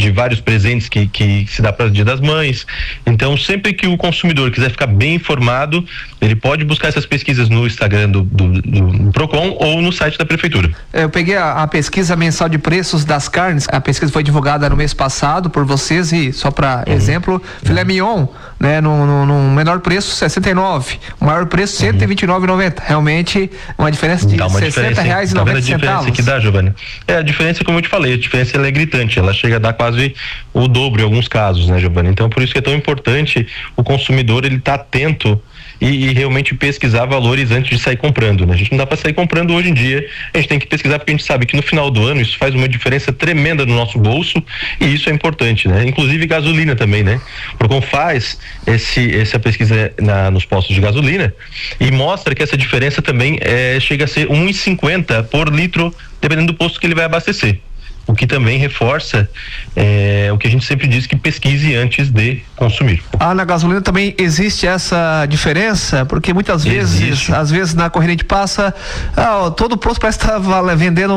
de vários presentes que se dá para o Dia das Mães. Então, sempre que o consumidor quiser ficar bem informado, ele pode buscar essas pesquisas no Instagram do Procon ou no site da Prefeitura. Eu peguei a pesquisa mensal de preços das carnes, a pesquisa foi divulgada no mês passado por vocês e, só para exemplo, filé mignon, né, no menor preço 69, o maior preço 129,90. Realmente uma diferença de R$60,90. Tá vendo a diferença que dá, Giovanni? A diferença, como eu te falei, a diferença ela é gritante, ela chega a dar quase o dobro em alguns casos, né, Giovanni? Então, por isso que é tão importante o consumidor ele tá atento e realmente pesquisar valores antes de sair comprando, né? A gente não dá para sair comprando hoje em dia, a gente tem que pesquisar porque a gente sabe que no final do ano isso faz uma diferença tremenda no nosso bolso e isso é importante, né? Inclusive gasolina também, né? O Procon faz essa pesquisa nos postos de gasolina e mostra que essa diferença também chega a ser R$1,50 por litro, dependendo do posto que ele vai abastecer. O que também reforça o que a gente sempre diz, que pesquise antes de consumir. Na gasolina também existe essa diferença, porque muitas vezes, às vezes na corrida a gente passa, todo posto parece estar vendendo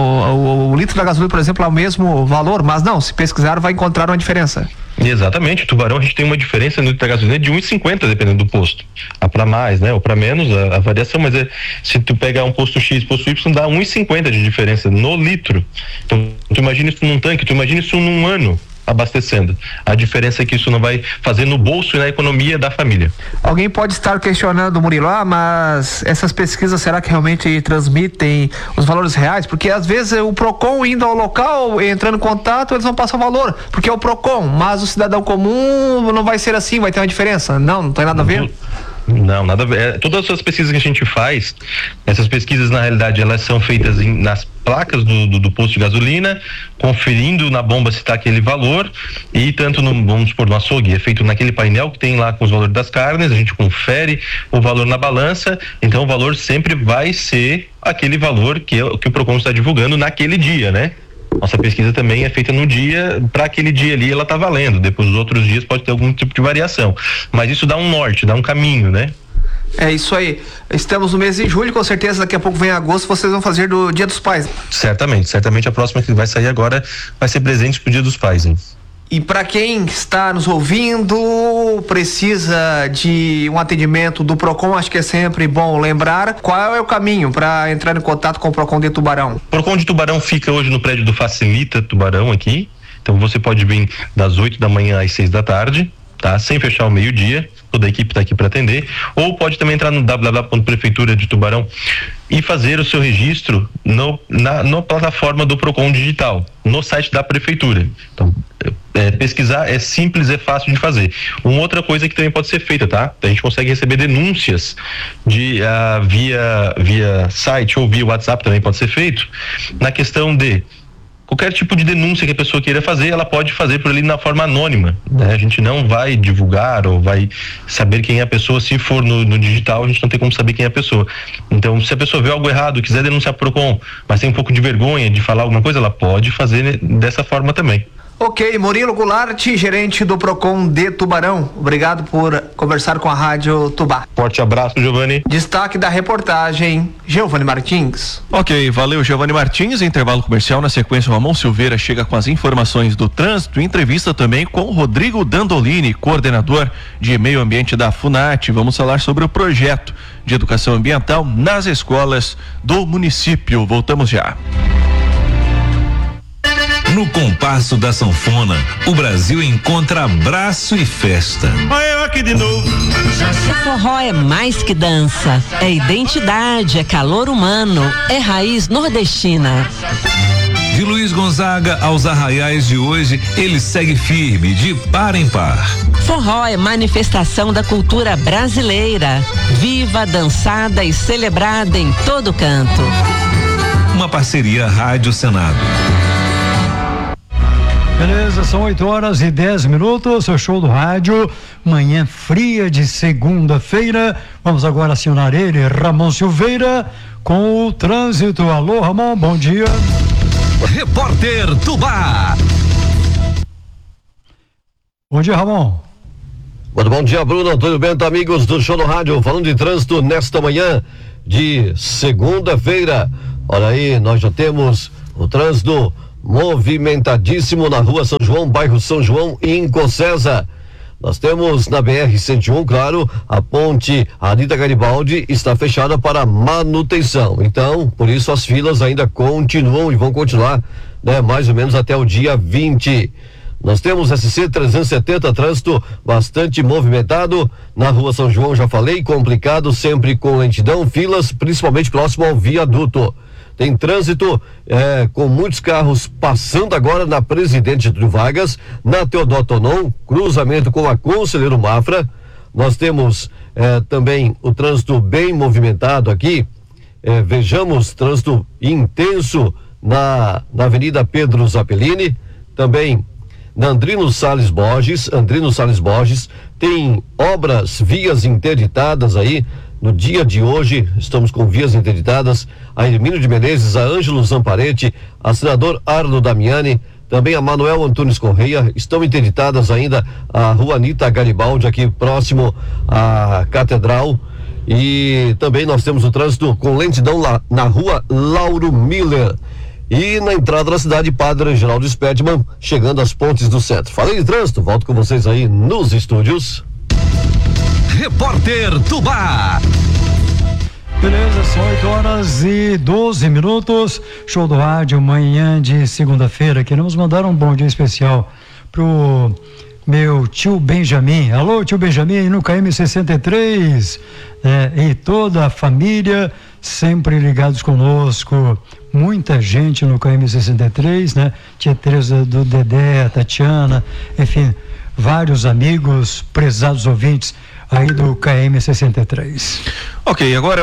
o litro da gasolina, por exemplo, ao mesmo valor, mas não, se pesquisar vai encontrar uma diferença. Exatamente, Tubarão a gente tem uma diferença no litro da gasolina de R$1,50 dependendo do posto. Há para mais, né? Ou para menos a variação, mas se tu pegar um posto X, posto Y, dá R$1,50 de diferença no litro. Então, tu imagina isso num tanque, tu imagina isso num ano abastecendo. A diferença é que isso não vai fazer no bolso e na economia da família. Alguém pode estar questionando, Murilo, mas essas pesquisas será que realmente transmitem os valores reais? Porque às vezes o Procon indo ao local, entrando em contato, eles vão passar o valor, porque é o Procon, mas o cidadão comum não vai ser assim, vai ter uma diferença. Não tem nada a ver? Não, nada a ver. Todas essas pesquisas que a gente faz, essas pesquisas na realidade elas são feitas nas placas do posto de gasolina, conferindo na bomba se está aquele valor, e tanto vamos supor, no açougue, é feito naquele painel que tem lá com os valores das carnes, a gente confere o valor na balança, então o valor sempre vai ser aquele valor que o Procon está divulgando naquele dia, né? Nossa pesquisa também é feita no dia, para aquele dia ali ela tá valendo, depois os outros dias pode ter algum tipo de variação, mas isso dá um norte, dá um caminho, né? É isso aí, estamos no mês de julho, com certeza daqui a pouco vem agosto, vocês vão fazer do Dia dos Pais. Certamente a próxima que vai sair agora vai ser presente pro Dia dos Pais, hein? E para quem está nos ouvindo, precisa de um atendimento do Procon, acho que é sempre bom lembrar. Qual é o caminho para entrar em contato com o Procon de Tubarão? O Procon de Tubarão fica hoje no prédio do Facilita Tubarão aqui, então você pode vir das 8 da manhã às 6 da tarde, tá? Sem fechar o meio-dia, toda a equipe está aqui para atender, ou pode também entrar no www.prefeitura de Tubarão e fazer o seu registro na plataforma do Procon Digital, no site da Prefeitura. Então, pesquisar é simples, é fácil de fazer. Uma outra coisa que também pode ser feita, tá? A gente consegue receber denúncias via site ou via WhatsApp, também pode ser feito, na questão de qualquer tipo de denúncia que a pessoa queira fazer, ela pode fazer por ali na forma anônima, né? A gente não vai divulgar ou vai saber quem é a pessoa. Se for no digital, a gente não tem como saber quem é a pessoa. Então, se a pessoa vê algo errado, quiser denunciar pro Procon, mas tem um pouco de vergonha de falar alguma coisa, ela pode fazer dessa forma também. Ok, Murilo Goulart, gerente do Procon de Tubarão. Obrigado por conversar com a Rádio Tubá. Forte abraço, Giovanni. Destaque da reportagem, Giovanni Martins. Ok, valeu, Giovanni Martins. Intervalo comercial. Na sequência, o Ramon Silveira chega com as informações do trânsito. Entrevista também com o Rodrigo Dandolini, coordenador de meio ambiente da FUNAT. Vamos falar sobre o projeto de educação ambiental nas escolas do município. Voltamos já. No compasso da sanfona, o Brasil encontra abraço e festa. Eu aqui de novo. Forró é mais que dança, é identidade, é calor humano, é raiz nordestina. De Luiz Gonzaga aos arraiais de hoje, ele segue firme, de par em par. Forró é manifestação da cultura brasileira, viva, dançada e celebrada em todo canto. Uma parceria Rádio Senado. Beleza, são 8h10, seu show do rádio, manhã fria de segunda-feira. Vamos agora acionar ele, Ramon Silveira, com o trânsito. Alô, Ramon, bom dia. Repórter Tubá. Bom dia, Ramon. Muito bom dia, Bruno Antônio Bento, amigos do show do rádio, falando de trânsito nesta manhã de segunda-feira. Olha aí, nós já temos o trânsito movimentadíssimo na rua São João, bairro São João, em Cocesa. Nós temos na BR-101, claro, a ponte Anita Garibaldi está fechada para manutenção. Então, por isso as filas ainda continuam e vão continuar, né, mais ou menos até o dia 20. Nós temos SC 370, trânsito bastante movimentado na rua São João, já falei, complicado, sempre com lentidão, filas, principalmente próximo ao viaduto. Tem trânsito com muitos carros passando agora na Presidente Getúlio Vargas, na Teodoro Tonon, cruzamento com a Conselheiro Mafra. Nós temos também o trânsito bem movimentado aqui. Vejamos, trânsito intenso na Avenida Pedro Zappellini, também na Andrino Salles Borges, tem obras, vias interditadas aí. No dia de hoje, estamos com vias interditadas, a Hermínio de Menezes, a Ângelo Zamparete, a senador Arno Damiani, também a Manuel Antunes Correia, estão interditadas ainda a rua Anita Garibaldi, aqui próximo à Catedral, e também nós temos o trânsito com lentidão lá na rua Lauro Miller, e na entrada da cidade, Padre Geraldo Spedman, chegando às pontes do centro. Falei de trânsito, volto com vocês aí nos estúdios. Repórter Tubá. Beleza, são 8h12. Show do rádio, manhã de segunda-feira. Queremos mandar um bom dia especial pro meu tio Benjamin. Alô, tio Benjamin, no KM 63. E toda a família sempre ligados conosco. Muita gente no KM 63, né? Tia Teresa do Dedé, a Tatiana, enfim, vários amigos, prezados ouvintes aí do KM 63. Ok, agora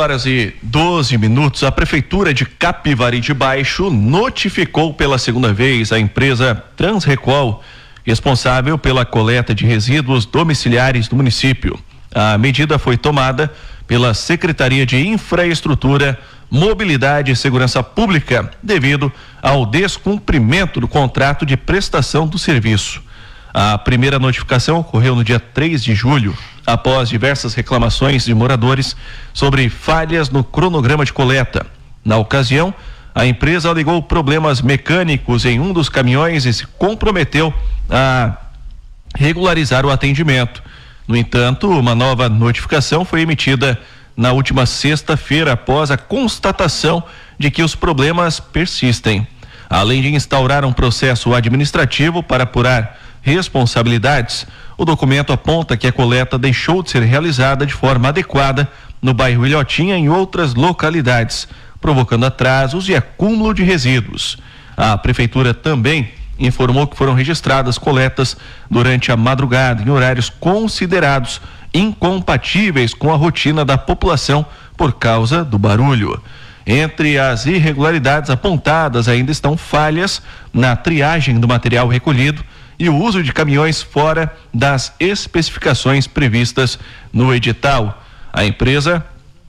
8h12. A Prefeitura de Capivari de Baixo notificou pela segunda vez a empresa Transrecol, responsável pela coleta de resíduos domiciliares do município. A medida foi tomada pela Secretaria de Infraestrutura, Mobilidade e Segurança Pública, devido ao descumprimento do contrato de prestação do serviço. A primeira notificação ocorreu no dia 3 de julho, após diversas reclamações de moradores sobre falhas no cronograma de coleta. Na ocasião, a empresa alegou problemas mecânicos em um dos caminhões e se comprometeu a regularizar o atendimento. No entanto, uma nova notificação foi emitida na última sexta-feira, após a constatação de que os problemas persistem. Além de instaurar um processo administrativo para apurar responsabilidades, o documento aponta que a coleta deixou de ser realizada de forma adequada no bairro Ilhotinha e em outras localidades, provocando atrasos e acúmulo de resíduos. A prefeitura também informou que foram registradas coletas durante a madrugada em horários considerados incompatíveis com a rotina da população por causa do barulho. Entre as irregularidades apontadas ainda estão falhas na triagem do material recolhido e o uso de caminhões fora das especificações previstas no edital. A empresa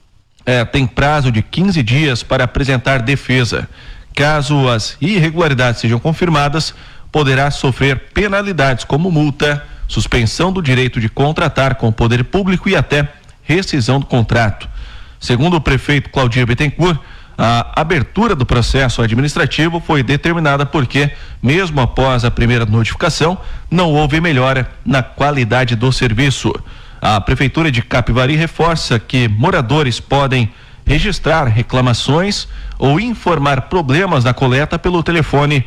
tem prazo de 15 dias para apresentar defesa. Caso as irregularidades sejam confirmadas, poderá sofrer penalidades como multa, suspensão do direito de contratar com o poder público e até rescisão do contrato. Segundo o prefeito Claudir Bittencourt, a abertura do processo administrativo foi determinada porque, mesmo após a primeira notificação, não houve melhora na qualidade do serviço. A Prefeitura de Capivari reforça que moradores podem registrar reclamações ou informar problemas na coleta pelo telefone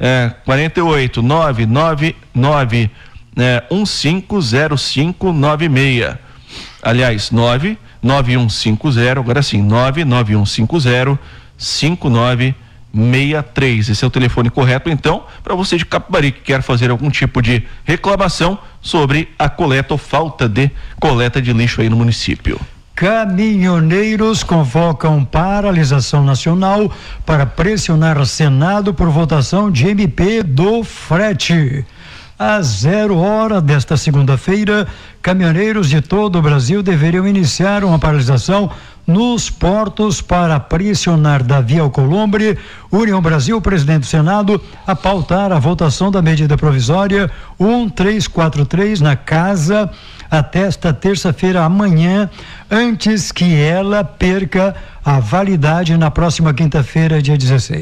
48 999 150596. Aliás, 99150, agora sim, 99150 5963. Esse é o telefone correto, então, para você de Capivari que quer fazer algum tipo de reclamação sobre a coleta ou falta de coleta de lixo aí no município. Caminhoneiros convocam paralisação nacional para pressionar o Senado por votação de MP do frete. Às 0 hora desta segunda-feira, caminhoneiros de todo o Brasil deveriam iniciar uma paralisação nos portos para pressionar Davi Alcolumbre, União Brasil, presidente do Senado, a pautar a votação da medida provisória 1343 na casa até esta terça-feira amanhã, antes que ela perca a validade na próxima quinta-feira, dia 16.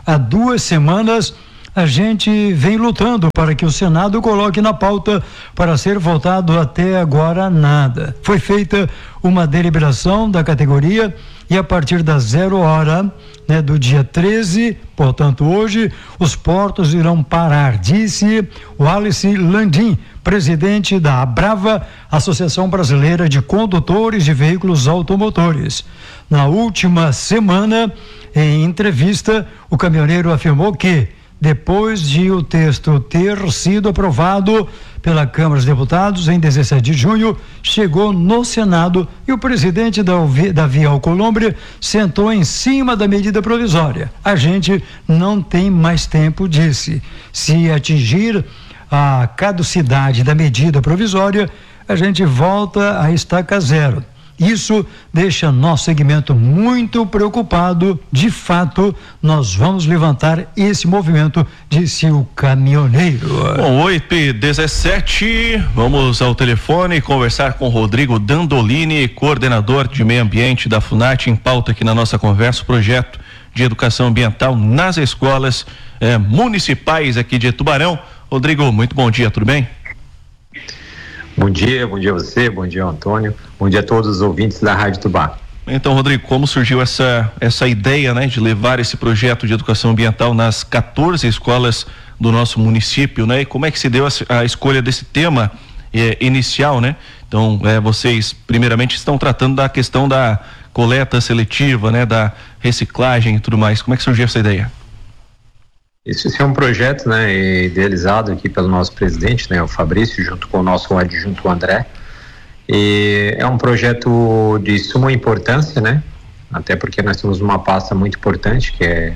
Há 2 semanas a gente vem lutando para que o Senado coloque na pauta para ser votado. Até agora nada. Foi feita uma deliberação da categoria e a partir das 0 hora, né, do dia 13, portanto hoje, os portos irão parar, disse o Alice Landim, presidente da Abrava, Associação Brasileira de Condutores de Veículos Automotores. Na última semana, em entrevista, o caminhoneiro afirmou que depois de o texto ter sido aprovado pela Câmara dos Deputados em 17 de junho, chegou no Senado e o presidente da Via Alcolumbre sentou em cima da medida provisória. A gente não tem mais tempo, disse. Se atingir a caducidade da medida provisória, a gente volta a estaca zero. Isso deixa nosso segmento muito preocupado. De fato, nós vamos levantar esse movimento, disse o caminhoneiro. Bom, 8h17, vamos ao telefone conversar com Rodrigo Dandolini, coordenador de meio ambiente da FUNAT, em pauta aqui na nossa conversa, o projeto de educação ambiental nas escolas municipais aqui de Tubarão. Rodrigo, muito bom dia, tudo bem? Bom dia a você, bom dia Antônio, bom dia a todos os ouvintes da Rádio Tubá. Então, Rodrigo, como surgiu essa ideia, né, de levar esse projeto de educação ambiental nas 14 escolas do nosso município, né? E como é que se deu a escolha desse tema inicial, né? Então, vocês primeiramente estão tratando da questão da coleta seletiva, né, da reciclagem e tudo mais. Como é que surgiu essa ideia? Esse é um projeto, né, idealizado aqui pelo nosso presidente, né, o Fabrício, junto com o nosso adjunto André. E é um projeto de suma importância, né, até porque nós temos uma pasta muito importante, que é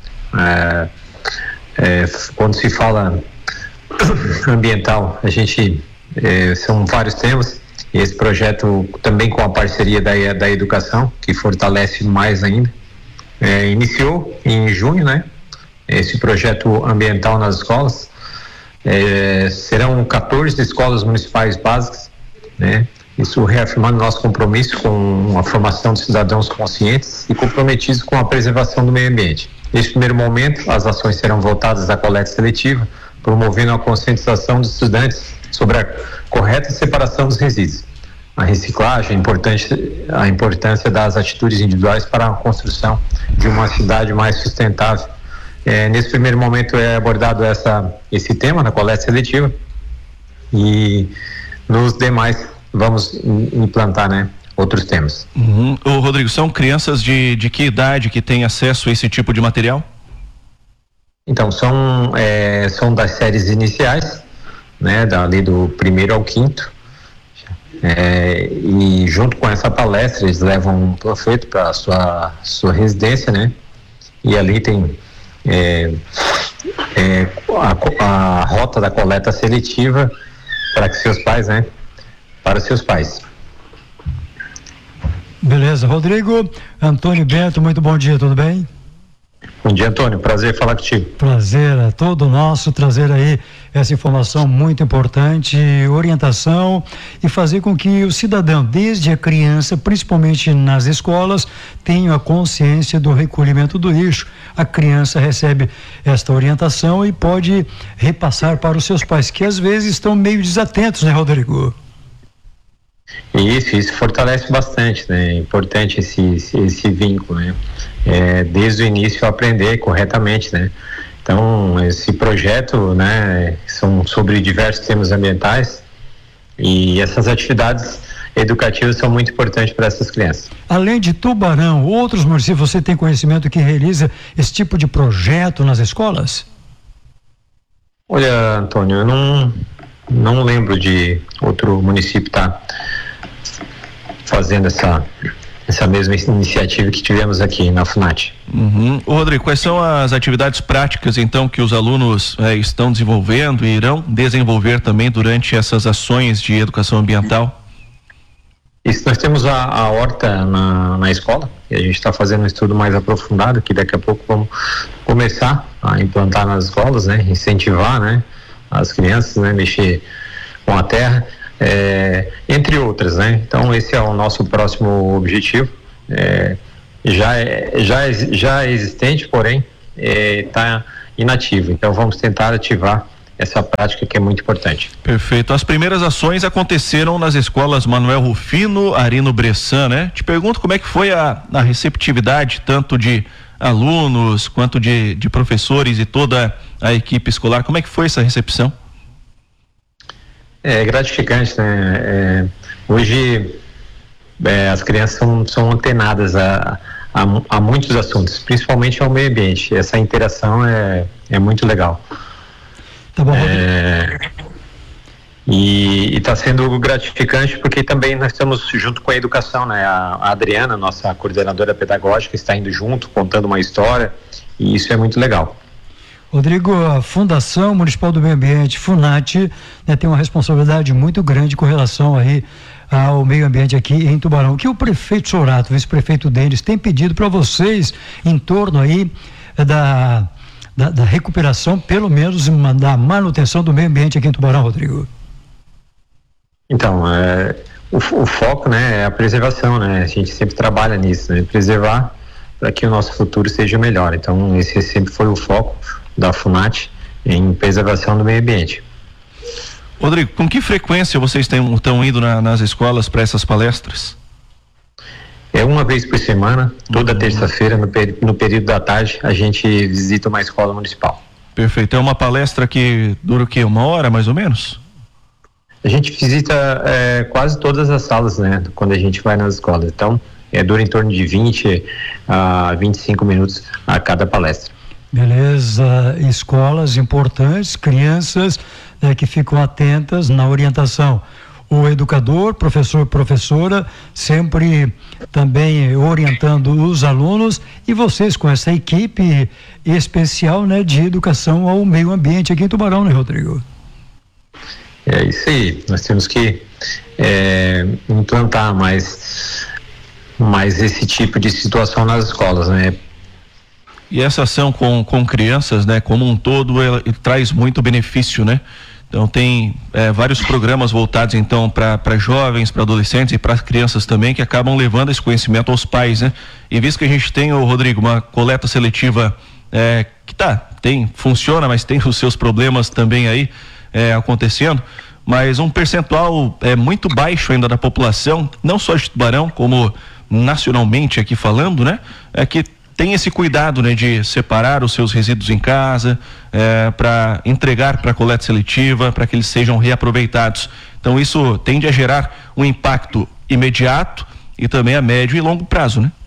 quando se fala ambiental, a gente são vários temas, e esse projeto também com a parceria da educação, que fortalece mais ainda. Iniciou em junho, né, esse projeto ambiental nas escolas. Serão 14 escolas municipais básicas, né? Isso reafirmando nosso compromisso com a formação de cidadãos conscientes e comprometidos com a preservação do meio ambiente. Neste primeiro momento, as ações serão voltadas à coleta seletiva, promovendo a conscientização dos estudantes sobre a correta separação dos resíduos, a reciclagem, a importância das atitudes individuais para a construção de uma cidade mais sustentável. Nesse primeiro momento é abordado esse tema na coleta seletiva, e nos demais vamos implantar, né, outros temas. Ô, Rodrigo, são crianças de que idade que têm acesso a esse tipo de material? Então, são das séries iniciais, né, dali do 1º ao 5º, e junto com essa palestra eles levam um panfleto para a sua residência, né, e ali tem a rota da coleta seletiva para seus pais, né? Para seus pais. Beleza, Rodrigo. Antônio Bento, muito bom dia, tudo bem? Bom dia, Antônio, prazer falar contigo. Prazer é todo nosso trazer aí essa informação muito importante, orientação, e fazer com que o cidadão, desde a criança, principalmente nas escolas, tenha a consciência do recolhimento do lixo. A criança recebe esta orientação e pode repassar para os seus pais, que às vezes estão meio desatentos, né, Rodrigo? Isso fortalece bastante, né? É importante esse vínculo, né? Desde o início aprender corretamente, né? Então, esse projeto, né, são sobre diversos temas ambientais, e essas atividades educativas são muito importantes para essas crianças. Além de Tubarão, outros municípios, você tem conhecimento que realiza esse tipo de projeto nas escolas? Olha, Antônio, eu não lembro de outro município estar fazendo essa mesma iniciativa que tivemos aqui na FUNAT. Ô, Rodrigo, quais são as atividades práticas, então, que os alunos estão desenvolvendo e irão desenvolver também durante essas ações de educação ambiental? Isso, nós temos a horta na escola, e a gente está fazendo um estudo mais aprofundado, que daqui a pouco vamos começar a implantar nas escolas, né? Incentivar, né, as crianças, né, mexer com a terra, entre outras, né? Então esse é o nosso próximo objetivo, já existente, porém está inativo. Então vamos tentar ativar essa prática que é muito importante. Perfeito. As primeiras ações aconteceram nas escolas Manuel Rufino, Arino Bressan, né? Te pergunto como é que foi a receptividade tanto de alunos quanto de professores e toda a equipe escolar. Como é que foi essa recepção? É gratificante, né? Hoje as crianças são antenadas a muitos assuntos, principalmente ao meio ambiente. Essa interação é muito legal. Tá bom. E está sendo gratificante porque também nós estamos junto com a educação, né? A Adriana, nossa coordenadora pedagógica, está indo junto, contando uma história, e isso é muito legal. Rodrigo, a Fundação Municipal do Meio Ambiente, FUNAT, né, tem uma responsabilidade muito grande com relação aí ao meio ambiente aqui em Tubarão. O que o prefeito Sorato, vice-prefeito Denis, tem pedido para vocês em torno aí da recuperação, pelo menos da manutenção do meio ambiente aqui em Tubarão, Rodrigo? Então, o foco, né, é a preservação, né? A gente sempre trabalha nisso, né? Preservar para que o nosso futuro seja melhor. Então, esse sempre foi o foco da FUNAT em preservação do meio ambiente. Rodrigo, com que frequência vocês estão indo nas escolas para essas palestras? É uma vez por semana, toda terça-feira, no período da tarde, a gente visita uma escola municipal. Perfeito. É uma palestra que dura o quê? 1 hora, mais ou menos? A gente visita quase todas as salas, né? Quando a gente vai nas escolas. Então, dura em torno de 20 a 25 minutos a cada palestra. Beleza. Escolas importantes, crianças que ficam atentas na orientação. O educador, professor, professora, sempre também orientando os alunos, e vocês com essa equipe especial, né, de educação ao meio ambiente aqui em Tubarão, né, Rodrigo? É isso aí, nós temos que implantar mais esse tipo de situação nas escolas, né? E essa ação com crianças, né, como um todo, ela traz muito benefício, né? Então tem vários programas voltados então para jovens, para adolescentes e para crianças também, que acabam levando esse conhecimento aos pais, né? E visto que a gente tem, Rodrigo, uma coleta seletiva que funciona, mas tem os seus problemas também aí acontecendo, mas um percentual muito baixo ainda da população, não só de Tubarão, como nacionalmente aqui falando, né? Que tem esse cuidado, né, de separar os seus resíduos em casa, para entregar para a coleta seletiva, para que eles sejam reaproveitados. Então isso tende a gerar um impacto imediato e também a médio e longo prazo, né?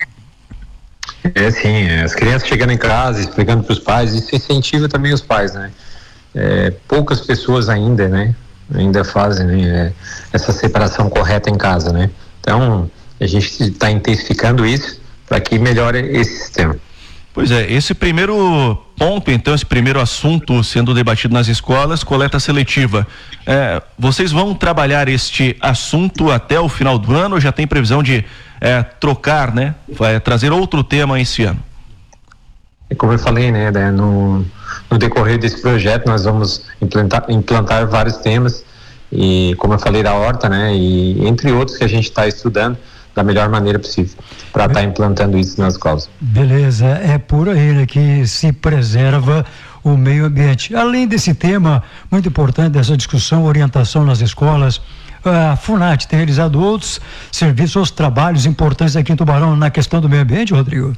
Sim, as crianças chegando em casa, explicando para os pais, isso incentiva também os pais, né? Poucas pessoas ainda fazem, né, essa separação correta em casa, né? Então a gente está intensificando isso para que melhore esse sistema. Pois é, esse primeiro ponto, então, esse primeiro assunto sendo debatido nas escolas, coleta seletiva. Vocês vão trabalhar este assunto até o final do ano, ou já tem previsão de trocar, né? Trazer outro tema esse ano? Como eu falei, né, no decorrer desse projeto nós vamos implantar vários temas, e como eu falei da horta, né, e entre outros que a gente está estudando da melhor maneira possível para estar implantando isso nas escolas. Beleza, é por aí, né, que se preserva o meio ambiente. Além desse tema muito importante dessa discussão, orientação nas escolas, a FUNAT tem realizado outros serviços, outros trabalhos importantes aqui em Tubarão na questão do meio ambiente, Rodrigo?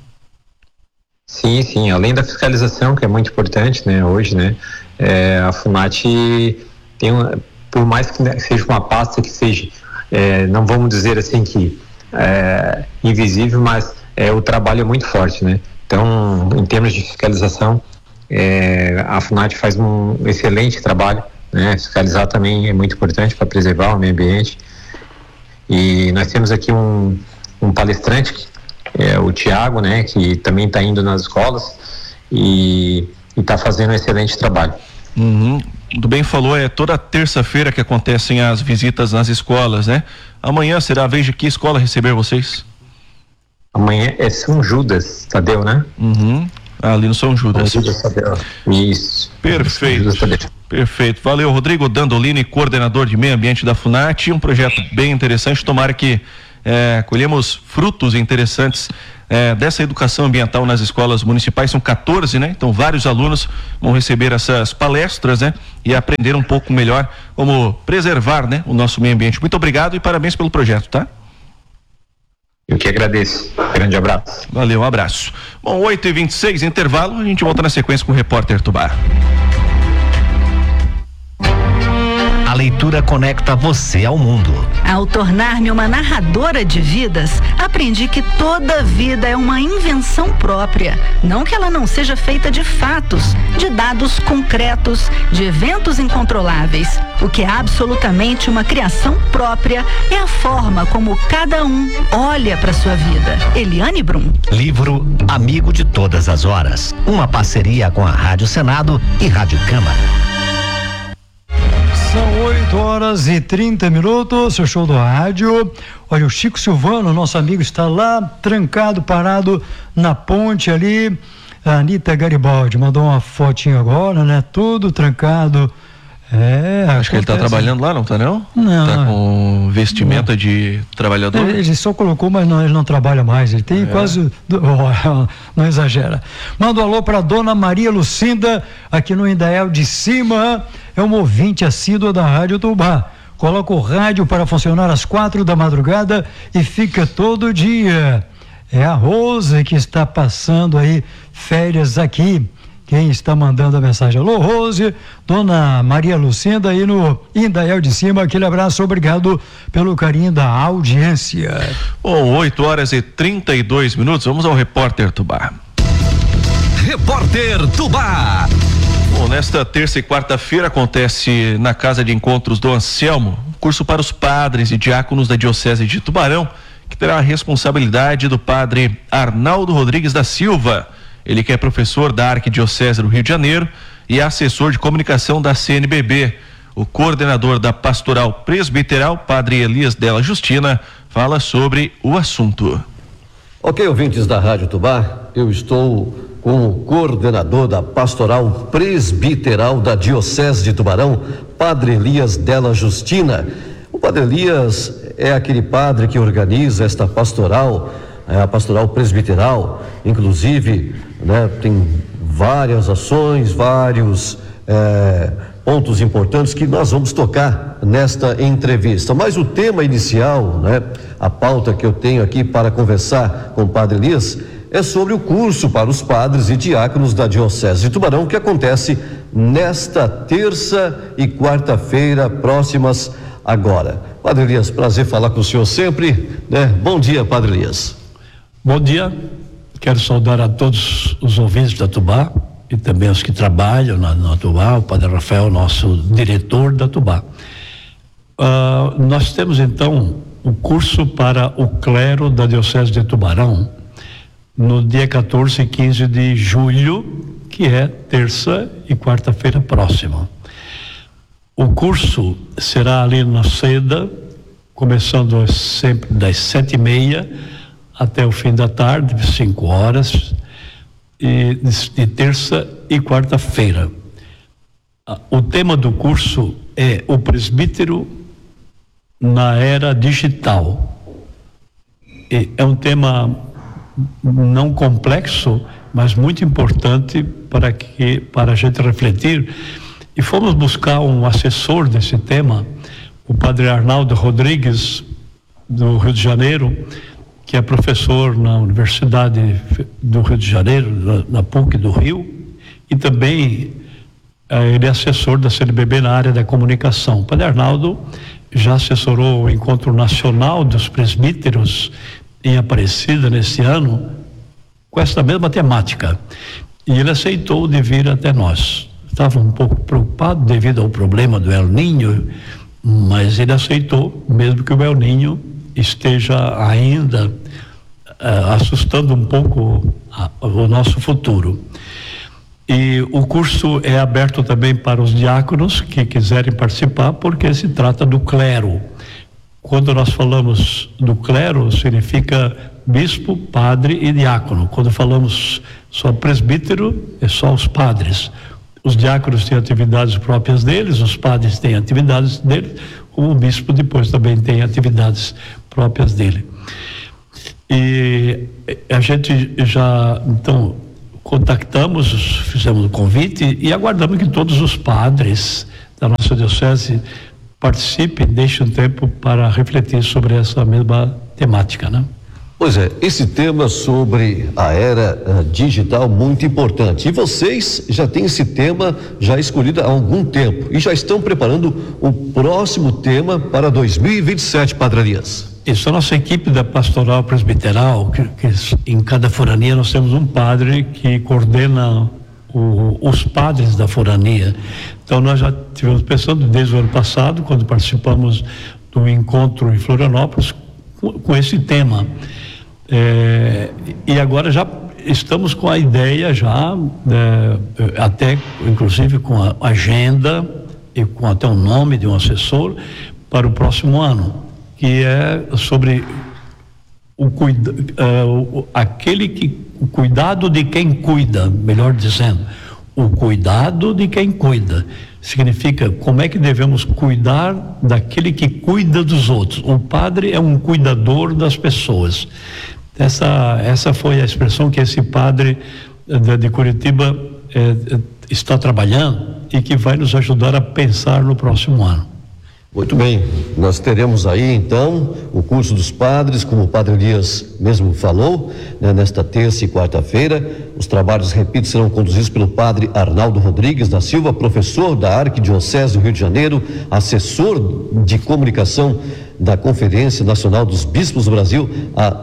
Sim, além da fiscalização, que é muito importante, né, hoje, né, a FUNAT tem por mais que seja uma pasta que seja, não vamos dizer assim que invisível, mas o trabalho é muito forte, né? Então, em termos de fiscalização, a FUNAT faz um excelente trabalho, né? Fiscalizar também é muito importante para preservar o meio ambiente. E nós temos aqui um palestrante, o Tiago, né? Que também está indo nas escolas e está fazendo um excelente trabalho. Muito bem falou, toda terça-feira que acontecem as visitas nas escolas, né? Amanhã será a vez de que escola receber vocês? Amanhã é São Judas Tadeu, né? Ali no São Judas. São Judas Tadeu. Isso. Perfeito. Valeu, Rodrigo Dandolini, coordenador de meio ambiente da FUNAT, um projeto bem interessante, tomara que colhemos frutos interessantes dessa educação ambiental nas escolas municipais. São 14, né? Então vários alunos vão receber essas palestras, né? E aprender um pouco melhor como preservar, né? O nosso meio ambiente. Muito obrigado e parabéns pelo projeto, tá? Eu que agradeço. Grande abraço. Valeu, um abraço. Bom, 8h26, intervalo, a gente volta na sequência com o Repórter Tubá. A leitura conecta você ao mundo. Ao tornar-me uma narradora de vidas, aprendi que toda vida é uma invenção própria. Não que ela não seja feita de fatos, de dados concretos, de eventos incontroláveis. O que é absolutamente uma criação própria é a forma como cada um olha para sua vida. Eliane Brum. Livro Amigo de Todas as Horas. Uma parceria com a Rádio Senado e Rádio Câmara. São 8h30, seu show do rádio. Olha, o Chico Silvano, nosso amigo, está lá trancado, parado na ponte ali. A Anita Garibaldi mandou uma fotinho agora, né? Tudo trancado. Acho que ele está trabalhando lá, não tá não? Não. Tá com vestimenta de trabalhador? Ele só colocou, mas não, ele não trabalha mais. Ele tem quase... não exagera. Manda um alô para dona Maria Lucinda, aqui no Indael de Cima. É uma ouvinte assídua da Rádio Tubá. Coloca o rádio para funcionar às 4 da madrugada e fica todo dia. É a Rose que está passando aí férias aqui. Quem está mandando a mensagem? Alô, Rose, dona Maria Lucinda aí no Indael de Cima, aquele abraço, obrigado pelo carinho da audiência. Bom, 8h32, vamos ao Repórter Tubá. Repórter Tubá. Bom, nesta terça e quarta-feira acontece na Casa de Encontros do Anselmo, curso para os padres e diáconos da Diocese de Tubarão, que terá a responsabilidade do padre Arnaldo Rodrigues da Silva. Ele que é professor da Arquidiocese do Rio de Janeiro e assessor de comunicação da CNBB. O coordenador da Pastoral Presbiteral, padre Elias Della Justina, fala sobre o assunto. Ok, ouvintes da Rádio Tubá, eu estou com o coordenador da Pastoral Presbiteral da Diocese de Tubarão, padre Elias Della Justina. O padre Elias é aquele padre que organiza esta pastoral, a pastoral presbiteral, inclusive, né, tem várias ações, vários pontos importantes que nós vamos tocar nesta entrevista. Mas o tema inicial, né, a pauta que eu tenho aqui para conversar com o padre Elias é sobre o curso para os padres e diáconos da Diocese de Tubarão, que acontece nesta terça e quarta-feira próximas agora. Padre Elias, prazer falar com o senhor sempre, né? Bom dia, padre Elias. Bom dia, quero saudar a todos os ouvintes da Tubá e também os que trabalham na Tubá, o padre Rafael, nosso diretor da Tubá. Nós temos então o curso para o clero da Diocese de Tubarão no dia 14 e 15 de julho, que é terça e quarta-feira próxima. O curso será ali na Seda, começando sempre das 7h30 até o fim da tarde, 5 horas, e de terça e quarta-feira. O tema do curso é o presbítero na era digital. E é um tema não complexo, mas muito importante para a gente refletir. E fomos buscar um assessor desse tema, o padre Arnaldo Rodrigues, do Rio de Janeiro, que é professor na Universidade do Rio de Janeiro, na PUC do Rio, e também ele é assessor da CNBB na área da comunicação. O padre Arnaldo já assessorou o Encontro Nacional dos Presbíteros em Aparecida nesse ano, com essa mesma temática. E ele aceitou de vir até nós. Estava um pouco preocupado devido ao problema do El Niño, mas ele aceitou, mesmo que o El Niño esteja ainda assustando um pouco o nosso futuro. E o curso é aberto também para os diáconos que quiserem participar, porque se trata do clero. Quando nós falamos do clero, significa bispo, padre e diácono. Quando falamos só presbítero, é só os padres. Os diáconos têm atividades próprias deles, os padres têm atividades deles, o bispo depois também tem atividades próprias dele. E a gente já, então, contactamos, fizemos o convite e aguardamos que todos os padres da nossa diocese participem, deixem um tempo para refletir sobre essa mesma temática, né? Pois é, esse tema sobre a era digital muito importante. E vocês já têm esse tema já escolhido há algum tempo e já estão preparando o próximo tema para 2027, Padre Elias. Isso, a nossa equipe da Pastoral Presbiteral, que em cada forania nós temos um padre que coordena os padres da forania. Então nós já tivemos pensando desde o ano passado, quando participamos do encontro em Florianópolis, com esse tema. E agora já estamos com a ideia até inclusive com a agenda e com até o nome de um assessor para o próximo ano, que é sobre o cuidado de quem cuida, melhor dizendo, o cuidado de quem cuida. Significa como é que devemos cuidar daquele que cuida dos outros. O padre é um cuidador das pessoas. Essa foi a expressão que esse padre de Curitiba está trabalhando e que vai nos ajudar a pensar no próximo ano. Muito bem, nós teremos aí então o curso dos padres, como o Padre Elias mesmo falou, né, nesta terça e quarta-feira. Os trabalhos, repito, serão conduzidos pelo Padre Arnaldo Rodrigues da Silva, professor da Arquidiocese do Rio de Janeiro, assessor de comunicação da Conferência Nacional dos Bispos do Brasil, a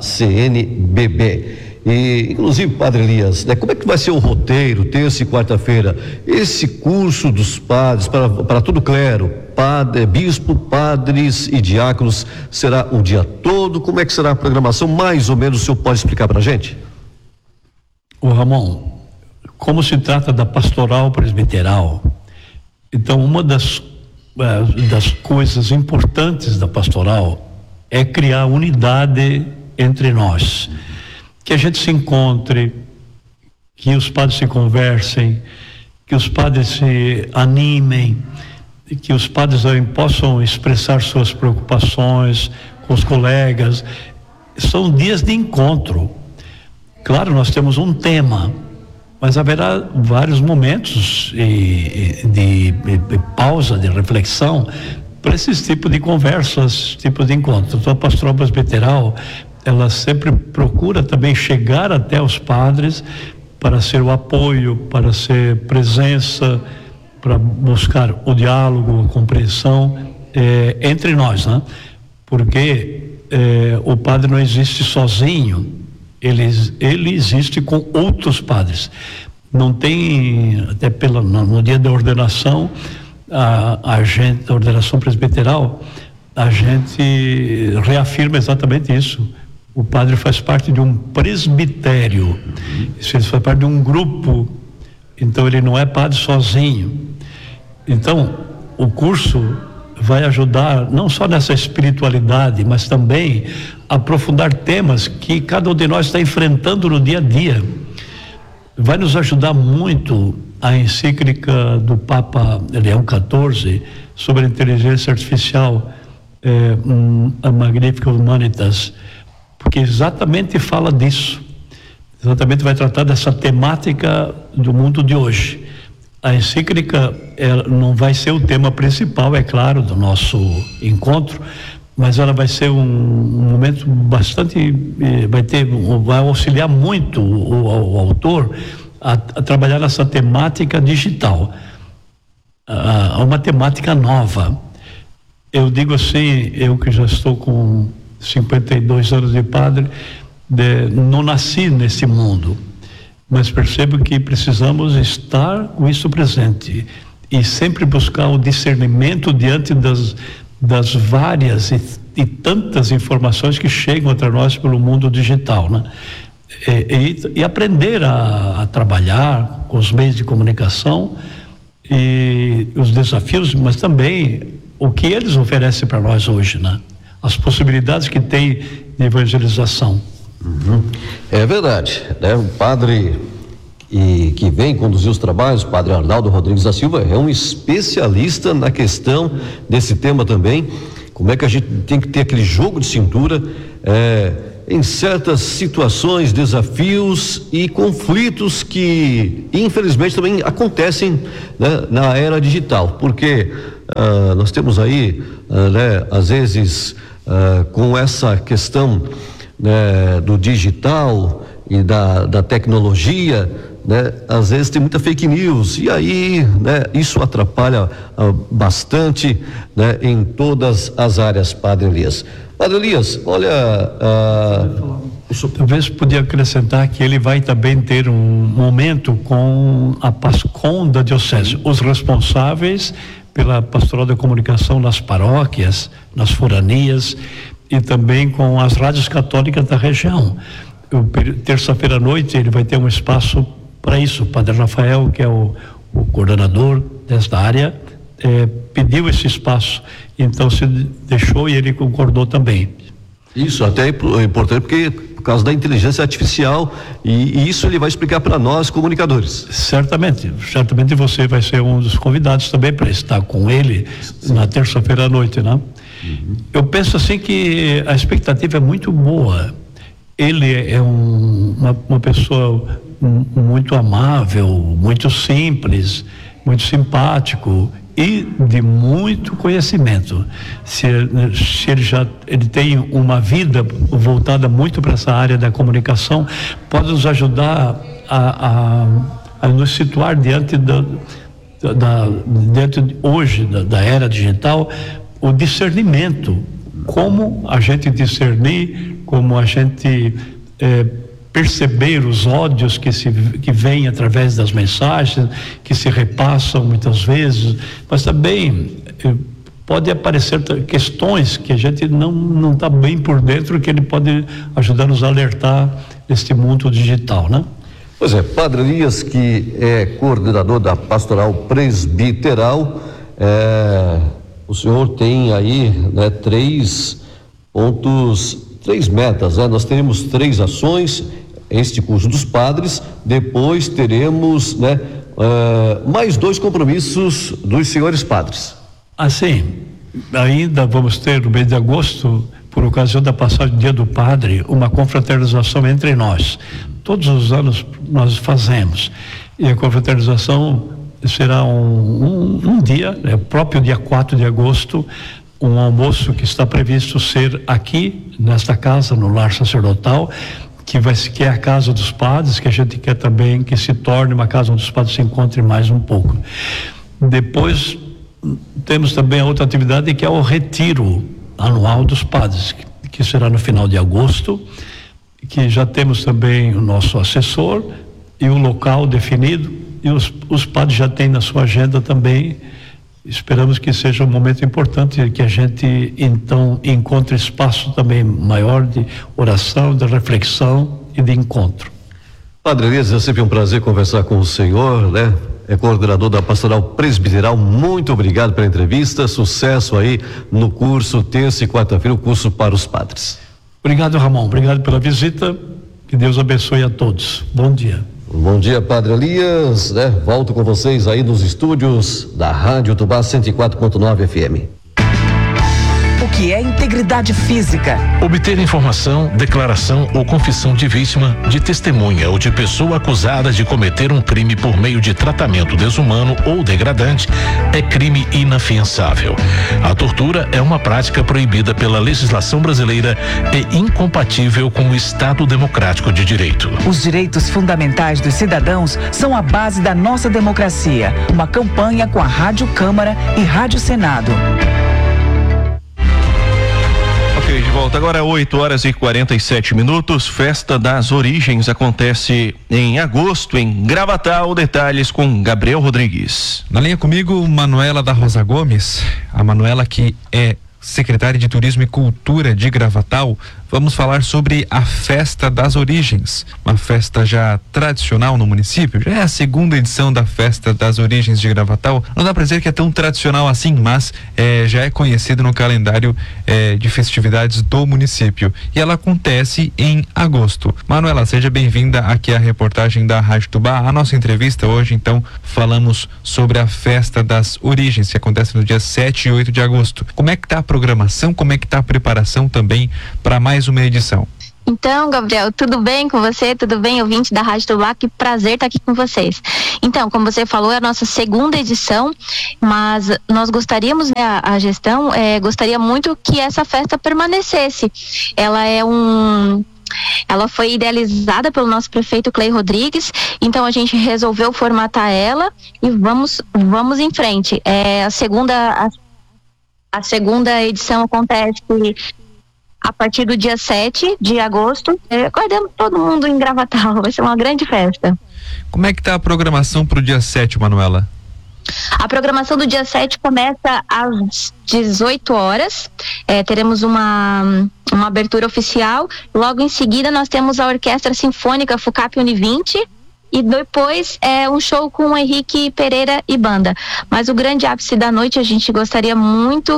CNBB. E, inclusive, Padre Elias, né, como é que vai ser o roteiro, terça e quarta-feira? Esse curso dos padres, para todo o clero, bispo, padres e diáconos, será o dia todo? Como é que será a programação? Mais ou menos o senhor pode explicar para a gente? Ô Ramon, como se trata da pastoral presbiteral, então uma das coisas importantes da pastoral é criar unidade entre nós. Que a gente se encontre, que os padres se conversem, que os padres se animem, que os padres também possam expressar suas preocupações com os colegas. São dias de encontro. Claro, nós temos um tema, mas haverá vários momentos de pausa, de reflexão, para esses tipos de conversas, tipos de encontros. Então, a pastoral presbiteral, ela sempre procura também chegar até os padres para ser o apoio, para ser presença, para buscar o diálogo, a compreensão entre nós, né? Porque o padre não existe sozinho, ele existe com outros padres. Não tem, até no dia da ordenação, a ordenação presbiteral, a gente reafirma exatamente isso. O padre faz parte de um presbitério, ele faz parte de um grupo, então ele não é padre sozinho. Então, o curso vai ajudar não só nessa espiritualidade, mas também aprofundar temas que cada um de nós está enfrentando no dia a dia. Vai nos ajudar muito a encíclica do Papa Leão XIV sobre a inteligência artificial, a Magnificat Humanitas, porque exatamente fala disso, exatamente vai tratar dessa temática do mundo de hoje. A encíclica não vai ser o tema principal, é claro, do nosso encontro, mas ela vai ser um momento bastante, vai auxiliar muito o autor a trabalhar nessa temática digital, uma temática nova. Eu digo assim, eu que já estou com 52 anos de padre, não nasci nesse mundo, mas percebo que precisamos estar com isso presente e sempre buscar o discernimento diante das várias e tantas informações que chegam até nós pelo mundo digital, né? E aprender a trabalhar com os meios de comunicação e os desafios, mas também o que eles oferecem para nós hoje, né? As possibilidades que tem de evangelização. Uhum. É verdade, né? O padre que vem conduzir os trabalhos, o Padre Arnaldo Rodrigues da Silva, é um especialista na questão desse tema também. Como é que a gente tem que ter aquele jogo de cintura em certas situações, desafios e conflitos que infelizmente também acontecem, né, na era digital, porque nós temos aí, né, às vezes com essa questão, né, do digital e da tecnologia, né, às vezes tem muita fake news e aí, né, isso atrapalha bastante, né, em todas as áreas, Padre Elias. Padre Elias, olha, talvez podia acrescentar que ele vai também ter um momento com a PASCOM da Diocese, os responsáveis pela pastoral da comunicação nas paróquias, nas foranias e também com as rádios católicas da região. Terça-feira à noite ele vai ter um espaço para isso. O Padre Rafael, que é o coordenador desta área, pediu esse espaço, então se deixou e ele concordou também. Isso até é importante porque por causa da inteligência artificial e isso ele vai explicar para nós comunicadores. Certamente você vai ser um dos convidados também para estar com ele na terça-feira à noite, né? Eu penso assim que a expectativa é muito boa. Ele é uma pessoa muito amável, muito simples, muito simpático e de muito conhecimento. Se ele tem uma vida voltada muito para essa área da comunicação, pode nos ajudar a nos situar diante hoje da era digital, o discernimento, como a gente discernir, como a gente perceber os ódios que vêm através das mensagens, que se repassam muitas vezes, mas também pode aparecer questões que a gente não está bem por dentro, que ele pode ajudar a nos alertar neste mundo digital, né? Pois é, Padre Elias, que é coordenador da pastoral presbiteral, o senhor tem aí, né, três metas, né? Nós teremos 3 ações, este curso dos padres, depois teremos, né, mais 2 compromissos dos senhores padres. Assim, ainda vamos ter no mês de agosto, por ocasião da passagem do Dia do Padre, uma confraternização entre nós. Todos os anos nós fazemos, e a confraternização será um dia, próprio dia 4 de agosto, um almoço que está previsto ser aqui, nesta casa, no lar sacerdotal, que é a casa dos padres, que a gente quer também que se torne uma casa onde os padres se encontrem mais um pouco. Depois, temos também a outra atividade, que é o retiro anual dos padres, que será no final de agosto, que já temos também o nosso assessor e o local definido, e os padres já têm na sua agenda também. Esperamos que seja um momento importante, que a gente então encontre espaço também maior de oração, de reflexão e de encontro. Padre Elias, é sempre um prazer conversar com o senhor, né? É coordenador da pastoral presbiteral. Muito obrigado pela entrevista, sucesso aí no curso terça e quarta-feira, o curso para os padres. Obrigado, Ramon, obrigado pela visita, que Deus abençoe a todos. Bom dia. Bom dia, Padre Elias, né? Volto com vocês aí nos estúdios da Rádio Tubá 104.9 FM. O que é integridade física? Obter informação, declaração ou confissão de vítima, de testemunha ou de pessoa acusada de cometer um crime por meio de tratamento desumano ou degradante é crime inafiançável. A tortura é uma prática proibida pela legislação brasileira e incompatível com o Estado democrático de direito. Os direitos fundamentais dos cidadãos são a base da nossa democracia. Uma campanha com a Rádio Câmara e Rádio Senado. Ok, de volta agora, 8h47. Festa das Origens acontece em agosto em Gravatal. Detalhes com Gabriel Rodrigues. Na linha comigo, Manuela da Rosa Gomes. A Manuela, que é secretária de Turismo e Cultura de Gravatal. Vamos falar sobre a Festa das Origens, uma festa já tradicional no município. Já é a segunda edição da Festa das Origens de Gravatal. Não dá para dizer que é tão tradicional assim, mas já é conhecido no calendário de festividades do município. E ela acontece em agosto. Manuela, seja bem-vinda aqui à reportagem da Rádio Tubá. A nossa entrevista hoje, então, falamos sobre a Festa das Origens, que acontece no dia 7 e 8 de agosto. Como é que está a programação? Como é que está a preparação também para mais uma edição? Então, Gabriel, tudo bem com você? Tudo bem, ouvinte da Rádio Tubá? Que prazer estar aqui com vocês. Então, como você falou, é a nossa segunda edição, mas nós gostaríamos, né, a gestão gostaria muito que essa festa permanecesse. Ela foi idealizada pelo nosso prefeito Clay Rodrigues, então a gente resolveu formatar ela e vamos em frente. A segunda edição acontece a partir do dia 7 de agosto. Aguardamos todo mundo em Gravatal, vai ser uma grande festa. Como é que tá a programação para o dia 7, Manuela? A programação do dia 7 começa às 18 horas. Teremos uma abertura oficial. Logo em seguida nós temos a Orquestra Sinfônica FUCAP Uni20. E depois um show com o Henrique Pereira e banda. Mas o grande ápice da noite, a gente gostaria muito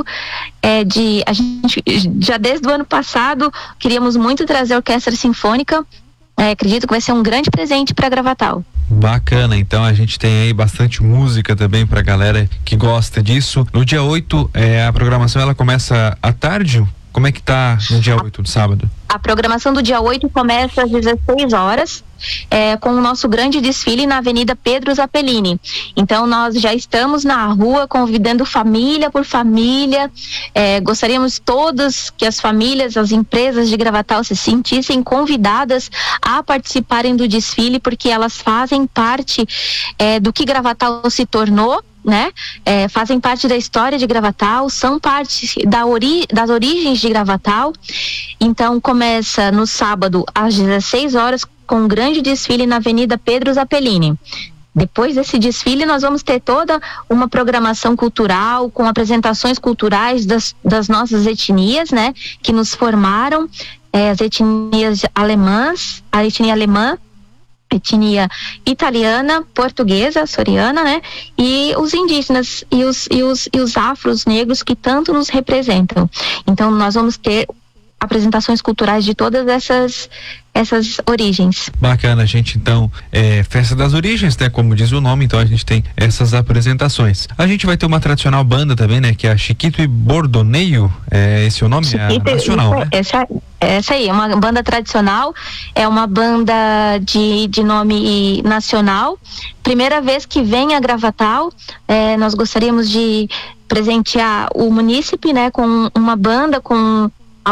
a gente já desde o ano passado queríamos muito trazer a Orquestra Sinfônica. Acredito que vai ser um grande presente para Gravatal. Bacana, então a gente tem aí bastante música também pra galera que gosta disso. No dia 8, a programação ela começa à tarde? Como é que tá no dia 8 de sábado? A programação do dia 8 começa às 16 horas, com o nosso grande desfile na Avenida Pedro Zappellini. Então nós já estamos na rua convidando família por família. Gostaríamos todos que as famílias, as empresas de Gravatal se sentissem convidadas a participarem do desfile, porque elas fazem parte do que Gravatal se tornou, né? Fazem parte da história de Gravatal, são parte das origens de Gravatal. Então começa no sábado às 16 horas com um grande desfile na Avenida Pedro Zappellini. Depois desse desfile nós vamos ter toda uma programação cultural com apresentações culturais das nossas etnias, né? Que nos formaram, as etnias alemãs, a etnia alemã, etnia italiana, portuguesa, açoriana, né? E os indígenas e os afros negros que tanto nos representam. Então nós vamos ter apresentações culturais de todas essas origens. Bacana, gente. Então, Festa das Origens, né? Como diz o nome, então a gente tem essas apresentações. A gente vai ter uma tradicional banda também, né? Que é a Chiquito e Bordoneio. Esse é o nome? Chiquito, nacional, né? Essa aí, é uma banda tradicional, é uma banda de nome nacional. Primeira vez que vem a Gravatal, nós gostaríamos de presentear o munícipe, né? Com uma banda, com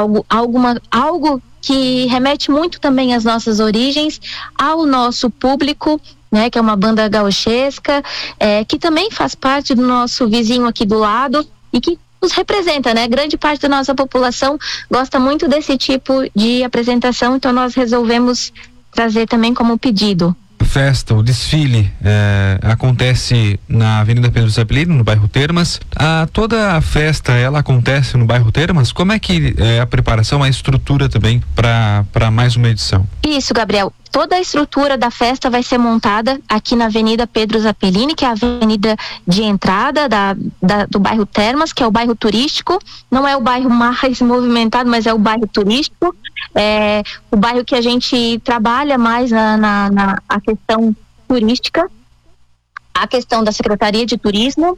algo que remete muito também às nossas origens, ao nosso público, né, que é uma banda gauchesca, que também faz parte do nosso vizinho aqui do lado e que nos representa, né? Grande parte da nossa população gosta muito desse tipo de apresentação, então nós resolvemos trazer também como pedido. Festa, o desfile acontece na Avenida Pedro Zappellini, no bairro Termas. Toda a festa ela acontece no bairro Termas. Como é que é a preparação, a estrutura também para mais uma edição? Isso, Gabriel. Toda a estrutura da festa vai ser montada aqui na Avenida Pedro Zappellini, que é a avenida de entrada do bairro Termas, que é o bairro turístico. Não é o bairro mais movimentado, mas é o bairro turístico. É o bairro que a gente trabalha mais na questão turística, a questão da Secretaria de Turismo.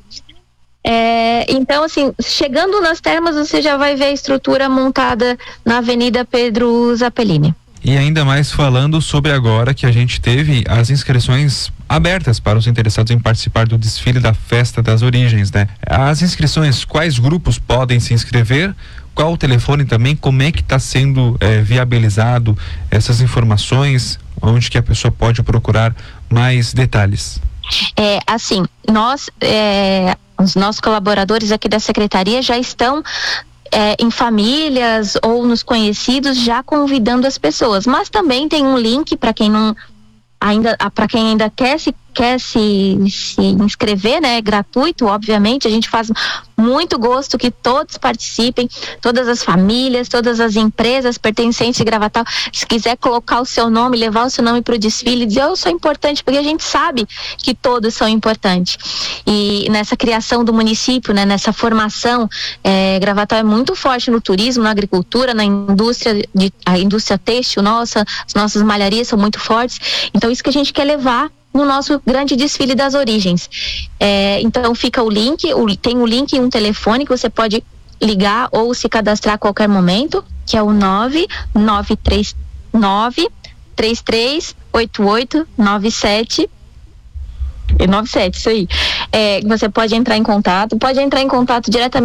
Então, assim, chegando nas Termas, você já vai ver a estrutura montada na Avenida Pedro Zappellini. E ainda mais falando sobre agora que a gente teve as inscrições abertas para os interessados em participar do desfile da Festa das Origens, né? As inscrições, quais grupos podem se inscrever? Qual o telefone também? Como é que está sendo viabilizado essas informações? Onde que a pessoa pode procurar mais detalhes? Assim, os nossos colaboradores aqui da Secretaria já estão em famílias ou nos conhecidos, já convidando as pessoas, mas também tem um link para quem ainda quer se inscrever, né? É gratuito, obviamente. A gente faz muito gosto que todos participem, todas as famílias, todas as empresas pertencentes de Gravatal. Se quiser colocar o seu nome, levar o seu nome para o desfile, dizer eu sou importante, porque a gente sabe que todos são importantes. E nessa criação do município, né? Nessa formação, Gravatal é muito forte no turismo, na agricultura, na indústria, a indústria têxtil as nossas malharias são muito fortes. Então isso que a gente quer levar no nosso grande desfile das origens. Então fica o link, tem um link e um telefone que você pode ligar ou se cadastrar a qualquer momento, que é o 933889797, isso aí. Você pode entrar em contato diretamente